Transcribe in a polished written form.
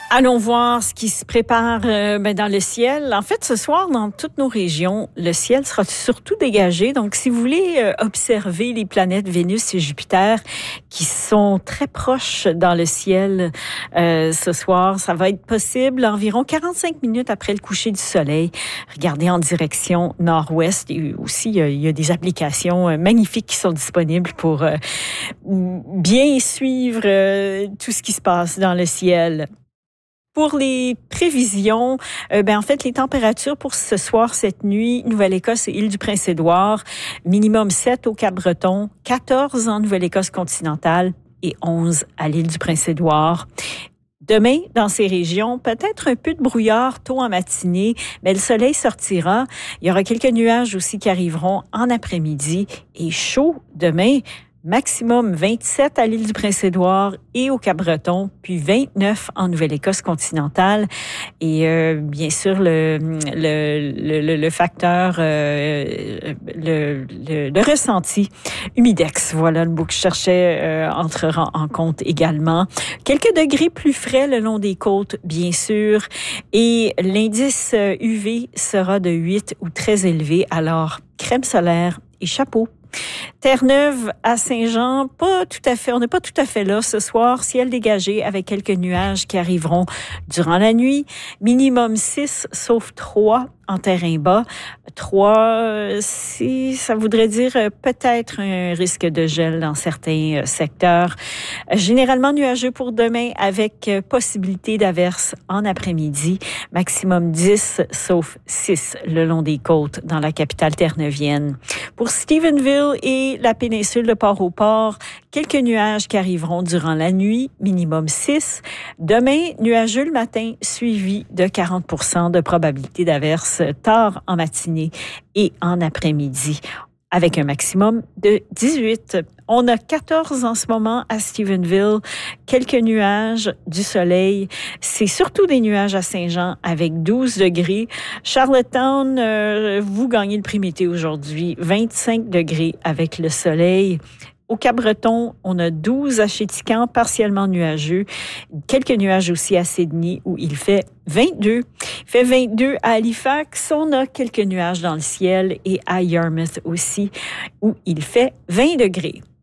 Allons voir ce qui se prépare dans le ciel. En fait, ce soir, dans toutes nos régions, le ciel sera surtout dégagé. Donc, si vous voulez observer les planètes Vénus et Jupiter qui sont très proches dans le ciel ce soir, ça va être possible environ 45 minutes après le coucher du soleil. Regardez en direction nord-ouest. Et aussi, il y a des applications magnifiques qui sont disponibles pour bien suivre tout ce qui se passe dans le ciel. Pour les prévisions, en fait, les températures pour ce soir, cette nuit, Nouvelle-Écosse et Île-du-Prince-Édouard, minimum 7 au Cap-Breton, 14 en Nouvelle-Écosse continentale et 11 à l'Île-du-Prince-Édouard. Demain, dans ces régions, peut-être un peu de brouillard tôt en matinée, mais le soleil sortira. Il y aura quelques nuages aussi qui arriveront en après-midi et chaud demain. Maximum 27 à l'île du Prince-Édouard et au Cap-Breton, puis 29 en Nouvelle-Écosse continentale. Et bien sûr, le facteur, le ressenti humidex, voilà le mot que je cherchais, entrera en compte également. Quelques degrés plus frais le long des côtes, bien sûr. Et l'indice UV sera de 8 ou très élevé, alors crème solaire et chapeau. Terre-Neuve à Saint-Jean, on n'est pas tout à fait là ce soir. Ciel dégagé avec quelques nuages qui arriveront durant la nuit. Minimum 6, sauf 3 en terrain bas. 3, ça voudrait dire peut-être un risque de gel dans certains secteurs. Généralement nuageux pour demain avec possibilité d'averses en après-midi. Maximum 10, sauf 6 le long des côtes dans la capitale terre-neuvienne. Pour Stephenville et la péninsule de Port-au-Port, quelques nuages qui arriveront durant la nuit, minimum 6. Demain, nuageux le matin, suivi de 40% de probabilité d'averses tard en matinée et en après-midi, avec un maximum de 18. On a 14 en ce moment à Stephenville, quelques nuages, du soleil. C'est surtout des nuages à Saint-Jean avec 12 degrés. Charlottetown, vous gagnez le prix météo aujourd'hui, 25 degrés avec le soleil. Au Cap-Breton, on a 12 à Chéticamp, partiellement nuageux. Quelques nuages aussi à Sydney, où il fait 22. Il fait 22 à Halifax. On a quelques nuages dans le ciel et à Yarmouth aussi, où il fait 20 degrés.